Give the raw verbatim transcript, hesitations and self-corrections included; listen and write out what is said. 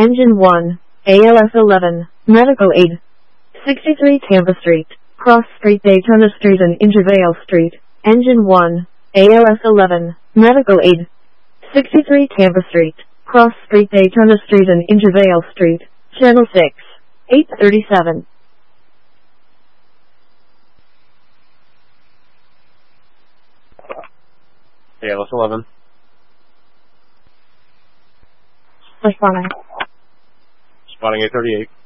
Engine one, A L S eleven, Medical Aid. sixty-three Tampa Street, Cross Street, Daytona Street and Intervale Street. Engine one, A L S eleven, Medical Aid. sixty-three Tampa Street, Cross Street, Daytona Street and Intervale Street. Channel six, eight thirty-seven. A L S eleven. Responding. Spotting eight thirty-eight.